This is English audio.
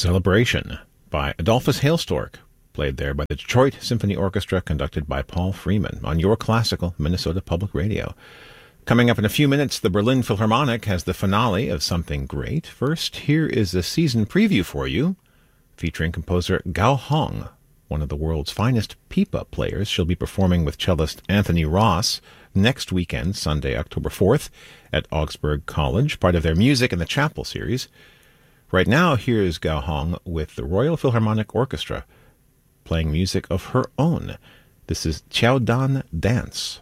Celebration by Adolphus Hailstork, played there by the Detroit Symphony Orchestra, conducted by Paul Freeman on Your Classical Minnesota Public Radio. Coming up in a few minutes, the Berlin Philharmonic has the finale of Something Great. First, here is a season preview for you, featuring composer Gao Hong, one of the world's finest pipa players. She'll be performing with cellist Anthony Ross next weekend, Sunday, October 4th, at Augsburg College, part of their Music in the Chapel series. Right now, here is Gao Hong with the Royal Philharmonic Orchestra, playing music of her own. This is Qiao Dan Dance.